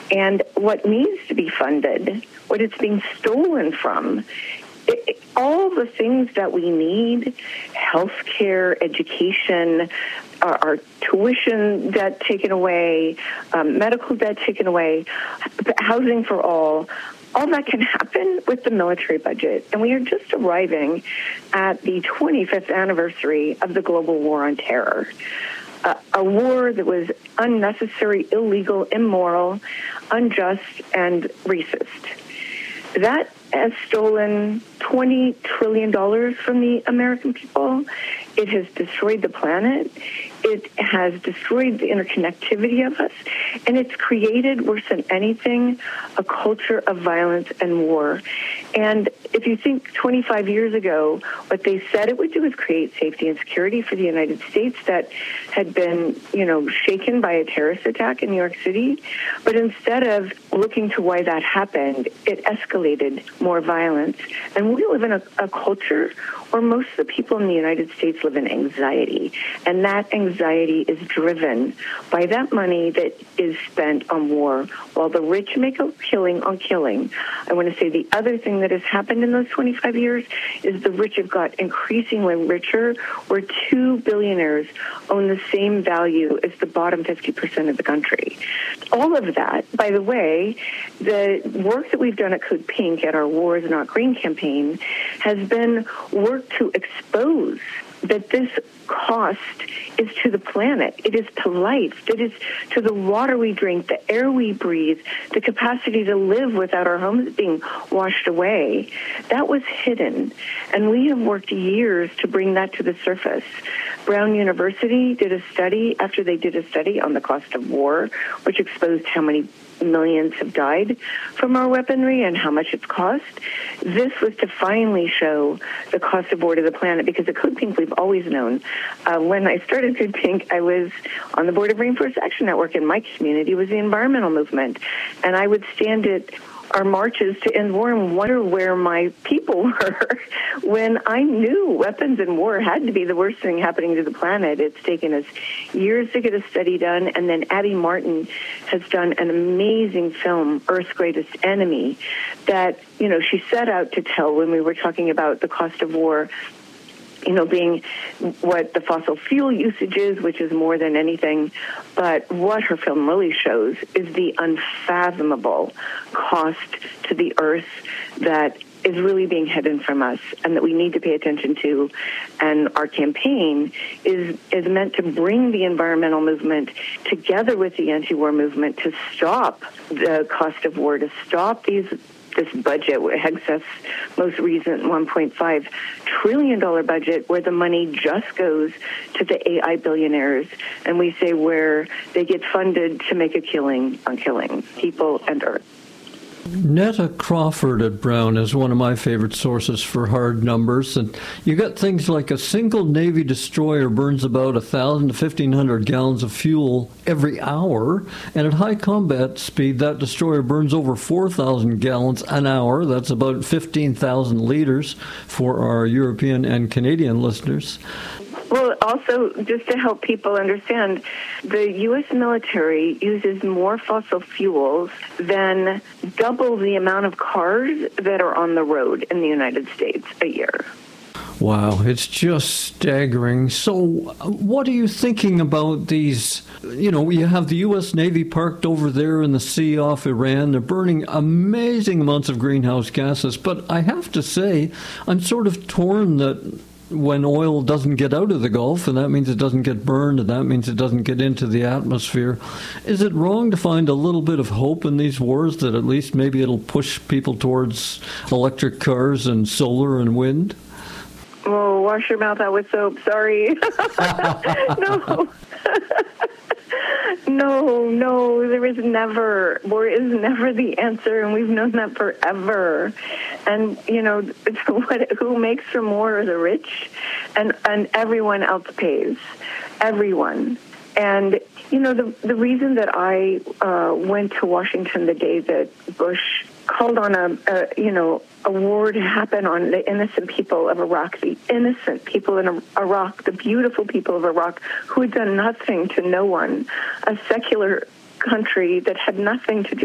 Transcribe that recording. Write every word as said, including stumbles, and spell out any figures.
And what needs to be funded, what it's being stolen from, it, it, all the things that we need, healthcare, education, our, our tuition debt taken away, um, medical debt taken away, housing for all, all that can happen with the military budget. And we are just arriving at the twenty-fifth anniversary of the global war on terror. Uh, a war that was unnecessary, illegal, immoral, unjust, and racist. That has stolen twenty trillion dollars from the American people. It has destroyed the planet. It has destroyed the interconnectivity of us. And it's created, worse than anything, a culture of violence and war. And if you think twenty-five years ago, what they said it would do is create safety and security for the United States that had been, you know, shaken by a terrorist attack in New York City. But instead of looking to why that happened, it escalated more violence. And we live in a, a culture where most of the people in the United States live in anxiety. And that anxiety is driven by that money that is spent on war, while the rich make a killing on killing. I want to say the other thing that has happened in those twenty-five years is the rich have got increasingly richer, where two billionaires own the same value as the bottom fifty percent of the country. All of that, by the way, the work that we've done at Code Pink at our Wars Not Green campaign has been work to expose that this cost is to the planet. It is to life. It is to the water we drink, the air we breathe, the capacity to live without our homes being washed away. That was hidden. And we have worked years to bring that to the surface. Brown University did a study, after they did a study on the cost of war, which exposed how many millions have died from our weaponry and how much it's cost. This was to finally show the cost of war to the planet, because at Code Pink we've always known. Uh, when I started Code Pink, I was on the board of Rainforest Action Network, and my community was the environmental movement. And I would stand at our marches to end war and wonder where my people were when I knew weapons and war had to be the worst thing happening to the planet. It's taken us years to get a study done, and then Abby Martin has done an amazing film, Earth's Greatest Enemy, that, you know, she set out to tell when we were talking about the cost of war, you know, being what the fossil fuel usage is, which is more than anything. But what her film really shows is the unfathomable cost to the earth that is really being hidden from us and that we need to pay attention to. And our campaign is is meant to bring the environmental movement together with the anti-war movement to stop the cost of war, to stop these this budget, Hegseth's most recent one point five trillion dollars budget, where the money just goes to the A I billionaires, and we say where they get funded to make a killing on killing people and earth. Netta Crawford at Brown is one of my favorite sources for hard numbers, and you got things like a single Navy destroyer burns about one thousand to fifteen hundred gallons of fuel every hour, and at high combat speed that destroyer burns over four thousand gallons an hour. That's about fifteen thousand liters for our European and Canadian listeners. Well, also, just to help people understand, the U S military uses more fossil fuels than double the amount of cars that are on the road in the United States a year. Wow, it's just staggering. So what are you thinking about these? You know, you have the U S Navy parked over there in the sea off Iran. They're burning amazing amounts of greenhouse gases. But I have to say, I'm sort of torn that when oil doesn't get out of the Gulf, and that means it doesn't get burned, and that means it doesn't get into the atmosphere, is it wrong to find a little bit of hope in these wars, that at least maybe it'll push people towards electric cars and solar and wind? Oh, wash your mouth out with soap. Sorry. No. No, no, there is never, war is never the answer, and we've known that forever. And, you know, what, who makes from war are the rich, and, and everyone else pays. Everyone. And, you know, the, the reason that I uh, went to Washington the day that Bush called on a, a, you know, a war to happen on the innocent people of Iraq, the innocent people in Iraq, the beautiful people of Iraq who had done nothing to no one, a secular country that had nothing to do